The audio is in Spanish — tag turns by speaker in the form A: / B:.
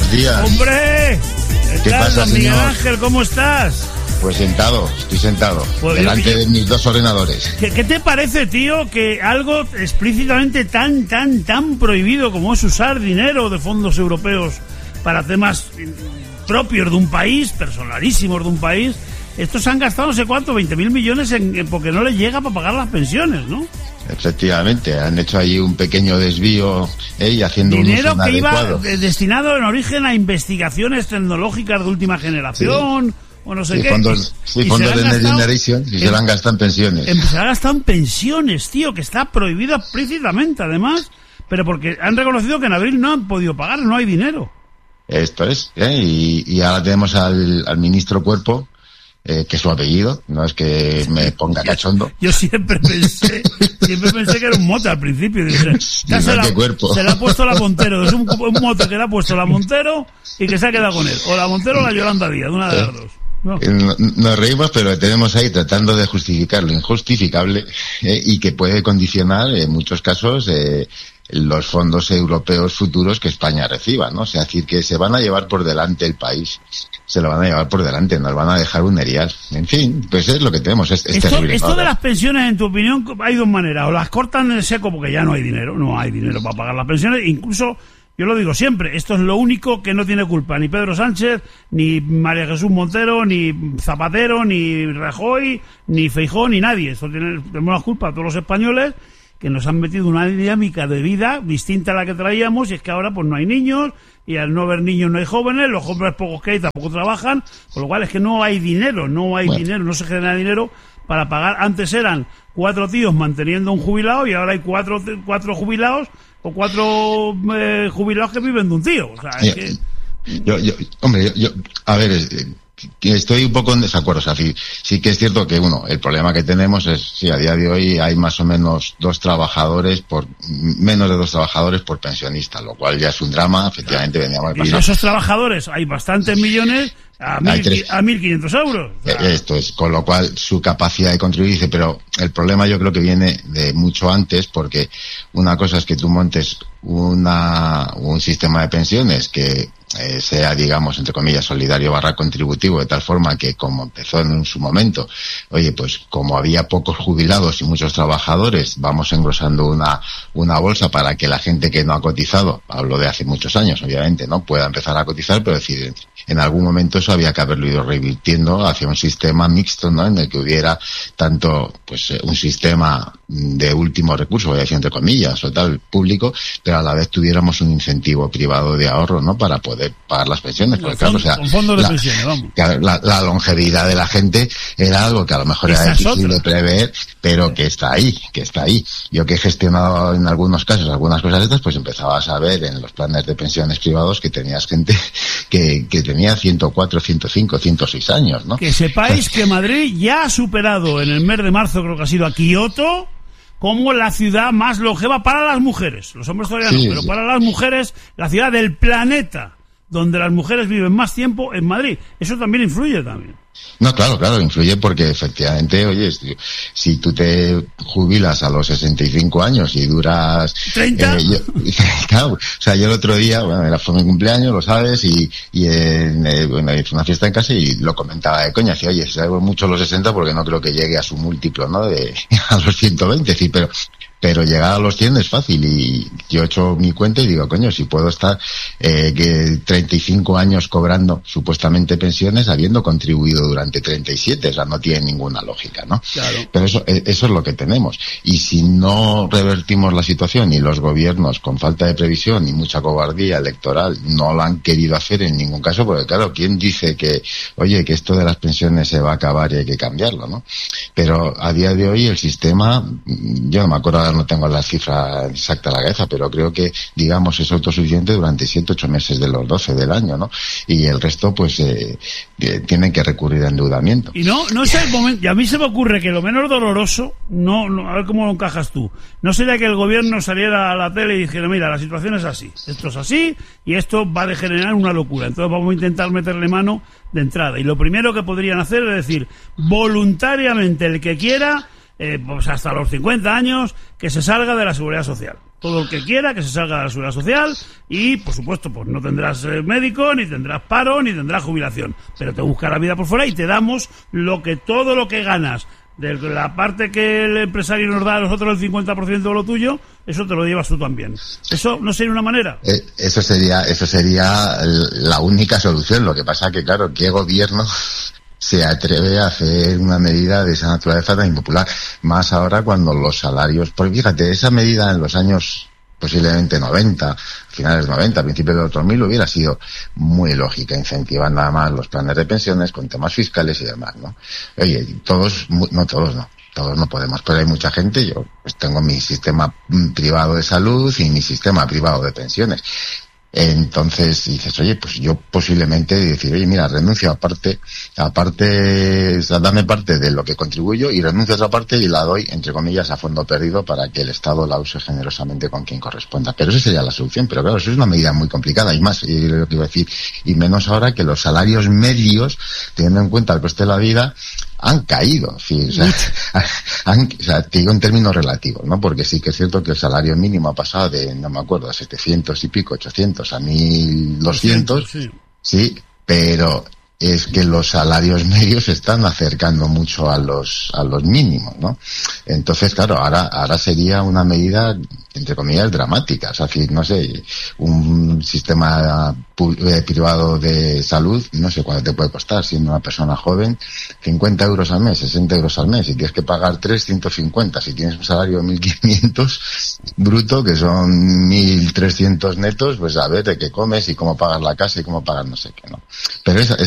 A: buenos días.
B: ¡Hombre!
A: ¿Qué pasa,
B: Miguel
A: señor?
B: Ángel, ¿cómo estás?
A: Pues estoy sentado,
B: Pues
A: delante de mis dos ordenadores.
B: ¿Qué te parece, tío, que algo explícitamente tan prohibido como es usar dinero de fondos europeos para temas propios de un país, personalísimos de un país, estos han gastado no sé cuánto, 20.000 millones porque no les llega para pagar las pensiones, ¿no?
A: Efectivamente, han hecho ahí un pequeño desvío y haciendo
B: dinero
A: un uso
B: que
A: inadecuado.
B: iba destinado en origen a investigaciones tecnológicas de última generación, o no sé qué.
A: Fondos de Next Generation, y se lo han gastado en pensiones.
B: Se lo han gastado en pensiones, tío, que está prohibido explícitamente, además, pero porque han reconocido que en abril no han podido pagar, no hay dinero.
A: Esto es, y ahora tenemos al ministro Cuerpo, que es su apellido, no es que me ponga cachondo.
B: Yo siempre pensé que era un mote al principio. Se le ha puesto la Montero, es un mote que le ha puesto la Montero y que se ha quedado con él. O la Montero o la Yolanda Díaz, una de las dos. No.
A: Nos reímos, pero tenemos ahí tratando de justificar lo injustificable y que puede condicionar en muchos casos los fondos europeos futuros que España reciba, ¿no? O sea, es decir, que se van a llevar por delante el país, se lo van a llevar por delante, nos van a dejar un erial. En fin, pues es lo que tenemos, es terrible.
B: Esto de las pensiones, en tu opinión, hay dos maneras: o las cortan en seco porque ya no hay dinero para pagar las pensiones, incluso, yo lo digo siempre, esto es lo único que no tiene culpa ni Pedro Sánchez, ni María Jesús Montero, ni Zapatero, ni Rajoy, ni Feijóo, ni nadie. Esto tenemos la culpa a todos los españoles, que nos han metido una dinámica de vida distinta a la que traíamos, y es que ahora pues no hay niños, y al no haber niños no hay jóvenes, los jóvenes pocos que hay tampoco trabajan, con lo cual es que no hay dinero, no se genera dinero para pagar. Antes eran 4 tíos manteniendo un jubilado y ahora hay cuatro jubilados o 4 jubilados que viven de un tío. O sea, es que...
A: A ver, estoy un poco en desacuerdo. O sea, sí que es cierto que, el problema que tenemos es, sí, a día de hoy hay más o menos menos de 2 trabajadores por pensionista, lo cual ya es un drama, efectivamente. Veníamos
B: y de esos trabajadores hay bastantes millones a 1.500 euros. O sea,
A: esto es, con lo cual su capacidad de contribuir, pero el problema yo creo que viene de mucho antes, porque una cosa es que tú montes un sistema de pensiones que sea, digamos, entre comillas, solidario / contributivo, de tal forma que, como empezó en su momento, oye, pues como había pocos jubilados y muchos trabajadores, vamos engrosando una bolsa para que la gente que no ha cotizado, hablo de hace muchos años, obviamente, ¿no?, pueda empezar a cotizar, pero decir, en algún momento eso había que haberlo ido revirtiendo hacia un sistema mixto, ¿no?, en el que hubiera tanto, pues, un sistema de último recurso, voy a decir entre comillas, o tal, público, pero a la vez tuviéramos un incentivo privado de ahorro, ¿no?, para poder pagar las pensiones, porque claro, o sea,
B: con fondos de pensiones, vamos.
A: La longevidad de la gente era algo que a lo mejor era difícil de prever, pero que está ahí. Yo que he gestionado en algunos casos algunas cosas de estas, pues empezabas a ver en los planes de pensiones privados que tenías gente que tenía 104, 105, 106 años, ¿no?
B: Que sepáis que Madrid ya ha superado en el mes de marzo, creo que ha sido, a Kioto como la ciudad más longeva para las mujeres. Los hombres todavía no, pero para las mujeres, la ciudad del planeta donde las mujeres viven más tiempo, en Madrid. Eso también influye también.
A: No, claro, influye porque efectivamente, oye, si tú te jubilas a los 65 años y duras...
B: ¿30?
A: Claro, o sea, yo el otro día, fue mi cumpleaños, lo sabes, y hice una fiesta en casa y lo comentaba de coña, decía, oye, salgo mucho los 60 porque no creo que llegue a su múltiplo, ¿no?, a los 120, sí, pero llegar a los 100 es fácil, y yo he hecho mi cuenta y digo, coño, si puedo estar 35 años cobrando supuestamente pensiones habiendo contribuido durante 37, o sea, no tiene ninguna lógica, ¿no?
B: Claro.
A: Pero eso es lo que tenemos, y si no revertimos la situación, y los gobiernos con falta de previsión y mucha cobardía electoral no lo han querido hacer en ningún caso, porque claro, ¿quién dice que, oye, que esto de las pensiones se va a acabar y hay que cambiarlo, ¿no? Pero a día de hoy el sistema, yo no me acuerdo, no tengo la cifra exacta a la cabeza, pero creo que, digamos, es autosuficiente durante 7-8 meses de los 12 del año, ¿no? Y el resto, pues, tienen que recurrir a endeudamiento.
B: Y no es el momento, y a mí se me ocurre que lo menos doloroso, a ver cómo lo encajas tú, no sería que el gobierno saliera a la tele y dijera, mira, la situación es así, esto es así, y esto va a degenerar una locura, entonces vamos a intentar meterle mano de entrada. Y lo primero que podrían hacer es decir, voluntariamente el que quiera pues hasta los 50 años, que se salga de la Seguridad Social. Todo el que quiera que se salga de la Seguridad Social y, por supuesto, pues no tendrás médico, ni tendrás paro, ni tendrás jubilación. Pero te busca la vida por fuera y te damos todo lo que ganas. De la parte que el empresario nos da a nosotros el 50% de lo tuyo, eso te lo llevas tú también. ¿Eso no sería una manera?
A: Eso sería la única solución. Lo que pasa que, claro, ¿qué gobierno se atreve a hacer una medida de esa naturaleza tan impopular? Más ahora cuando los salarios... Porque fíjate, esa medida en los años posiblemente 90, finales 90, principios de los 2000, hubiera sido muy lógica, incentivar nada más los planes de pensiones con temas fiscales y demás, ¿no? Oye, todos no podemos, pero hay mucha gente, yo pues tengo mi sistema privado de salud y mi sistema privado de pensiones. Entonces dices, oye, pues yo posiblemente decir, oye, mira, renuncio aparte, o sea, dame parte de lo que contribuyo y renuncio a otra parte y la doy, entre comillas, a fondo perdido para que el Estado la use generosamente con quien corresponda. Pero esa sería la solución, pero claro, eso es una medida muy complicada y más, y lo que iba a decir, y menos ahora que los salarios medios, teniendo en cuenta el coste de la vida, han caído, ¿sí? O sea, te digo en términos relativos, ¿no? Porque sí que es cierto que el salario mínimo ha pasado de, no me acuerdo, 700 y pico, 800 a 1200, sí, pero es que los salarios medios se están acercando mucho a los mínimos, ¿no? Entonces, claro, ahora sería una medida, entre comillas, dramática. O sea, no sé, un sistema privado de salud, no sé cuánto te puede costar, siendo una persona joven, 50 euros al mes, 60 euros al mes, y tienes que pagar 350. Si tienes un salario de 1.500 bruto, que son 1.300 netos, pues a ver de qué comes y cómo pagas la casa y cómo pagas no sé qué, ¿no? Pero esa